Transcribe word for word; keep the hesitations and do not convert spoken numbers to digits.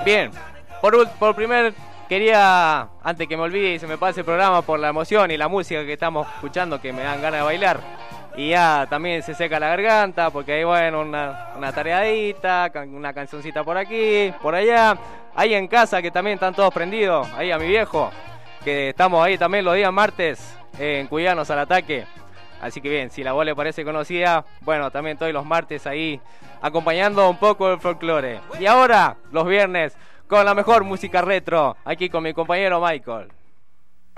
Bien, por, ul- por primer quería, antes que me olvide y se me pase el programa por la emoción y la música que estamos escuchando que me dan ganas de bailar. Y ya también se seca la garganta porque hay, bueno, una, una tareadita, can- una cancioncita por aquí, por allá. Ahí en casa que también están todos prendidos, ahí a mi viejo, que estamos ahí también los días martes eh, en Cuidanos al Ataque. Así que bien, si la voz le parece conocida, bueno, también estoy los martes ahí acompañando un poco el folclore. Y ahora, los viernes, con la mejor música retro, aquí con mi compañero Michael.